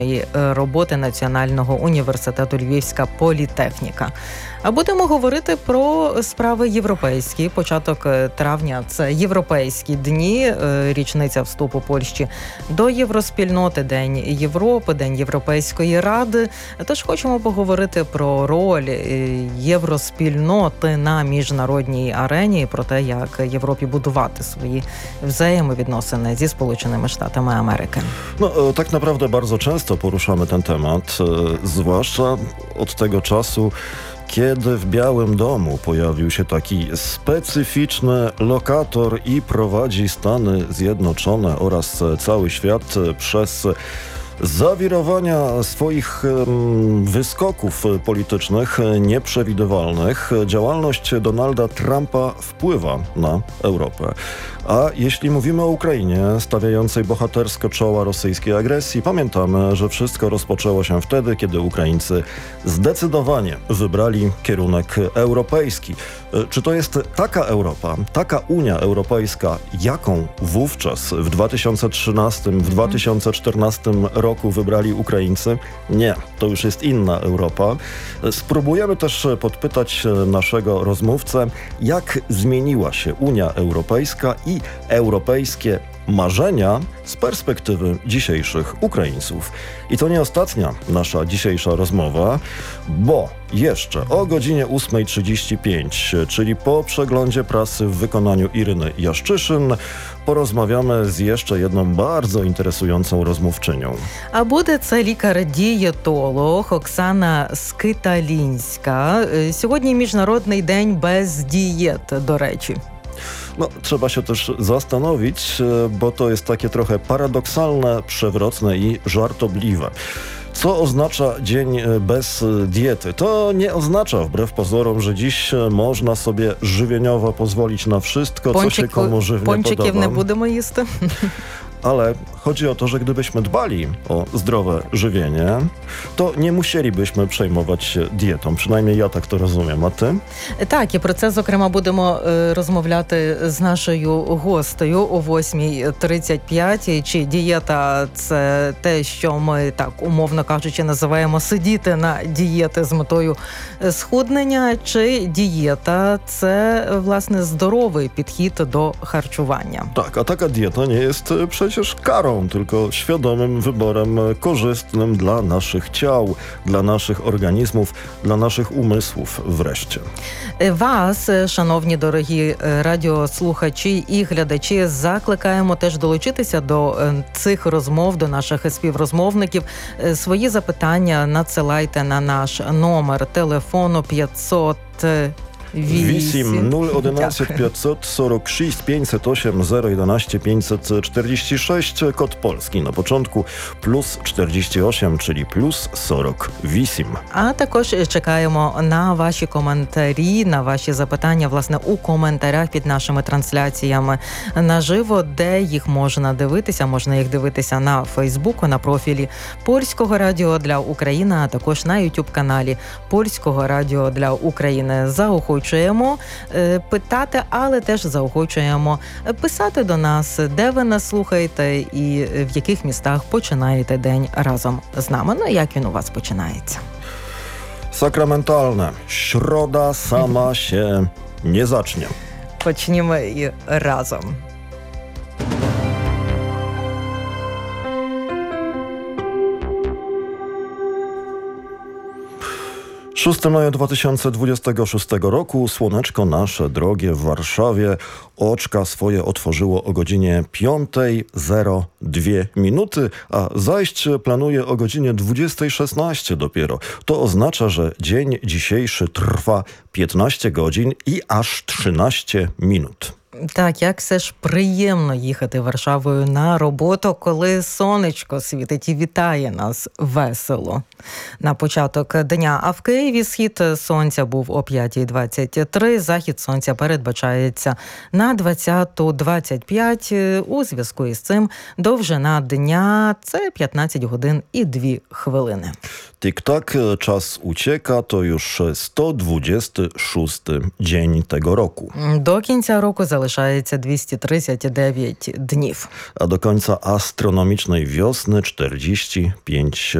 роботи Національного університету Львівська політехніка. А будемо говорити про справи європейські. Початок травня – це європейські дні, річниця вступу Польщі до євроспільноти, День Європи, День Європейської Ради. Тож хочемо поговорити про роль євроспільноти на міжнародній арені, про те, як Європі будувати свої взаємовідносини зі Sполучonymi Sztatami Ameryki. No, tak naprawdę bardzo często poruszamy ten temat, zwłaszcza od tego czasu, kiedy w Białym Domu pojawił się taki specyficzny lokator i prowadzi Stany Zjednoczone oraz cały świat przez zawirowania swoich wyskoków politycznych nieprzewidywalnych. Działalność Donalda Trumpa wpływa na Europę. A jeśli mówimy o Ukrainie, stawiającej bohatersko czoła rosyjskiej agresji, pamiętamy, że wszystko rozpoczęło się wtedy, kiedy Ukraińcy zdecydowanie wybrali kierunek europejski. Czy to jest taka Europa, taka Unia Europejska, jaką wówczas w 2013, w 2014 roku wybrali Ukraińcy? Nie, to już jest inna Europa. Spróbujemy też podpytać naszego rozmówcę, jak zmieniła się Unia Europejska i europejskie marzenia z perspektywy dzisiejszych Ukraińców. I to nie ostatnia nasza dzisiejsza rozmowa, bo jeszcze o godzinie 8:35, czyli po przeglądzie prasy w wykonaniu Iryny Jaszczyszyn, porozmawiamy z jeszcze jedną bardzo interesującą rozmówczynią. А буде це лікар-дієтолог Оксана Скиталінська. Сьогодні Міжнародний день без дієт, до речі. No, trzeba się też zastanowić, bo to jest takie trochę paradoksalne, przewrotne i żartobliwe. Co oznacza dzień bez diety? To nie oznacza, wbrew pozorom, że dziś można sobie żywieniowo pozwolić na wszystko, co się komu żywnie podoba. Пончиків не будемо їсти. Ale chodzi o to, że gdybyśmy dbali o zdrowe żywienie, to nie musielibyśmy przejmować się dietą. Przynajmniej ja tak to rozumiem. A ty? Так, і про це, зокрема, будемо розмовляти з нашою гостею о 8:35. Чи дієта – це те, що ми, так, умовно кажучи, називаємо сидіти на дієти з метою схуднення, чи дієта – це, власне, здоровий підхід до харчування. Tak, a taka dieta nie jest przecież karą, tylko świadomym wyborem korzystnym dla naszych ciał, dla naszych organizmów, dla naszych umysłów wreszcie. Вас, шановні дорогі радіослухачі і глядачі, закликаємо теж долучитися до цих розмов, до наших співрозмовників. Свої запитання надсилайте на наш номер телефону 500 Wisim 011 546 508 011 546, kod polski na początku, plus 48, czyli plus 40 Wisim. А також чекаємо на ваші коментарі, на ваші запитання, власне, у коментарях під нашими трансляціями наживо, де їх можна дивитися. Можна їх дивитися на Фейсбуку, на профілі Польського радіо для України, а також на YouTube-каналі Польського радіо для України. Заохочуємо питати, але теж заохочуємо писати до нас, де ви нас слухаєте і в яких містах починаєте день разом з нами. Ну, як він у вас починається? Sakramentalne. Środa sama się nie zacznie. Почнімо і разом. 6 maja 2026 roku słoneczko nasze drogie w Warszawie oczka swoje otworzyło o godzinie 5:02, a zajść planuje o godzinie 20:16 dopiero. To oznacza, że dzień dzisiejszy trwa 15 godzin i aż 13 minut. Так, як все ж приємно їхати Варшавою на роботу, коли сонечко світить і вітає нас весело. На початок дня, а в Києві схід сонця був о 5:23, захід сонця передбачається на 20:25. У зв'язку із цим довжина дня – це 15 годин і 2 хвилини. Tik-tak, czas ucieka, to już 126 dzień tego roku. До кінця року залишається 239 днів. A do końca astronomicznej wiosny 45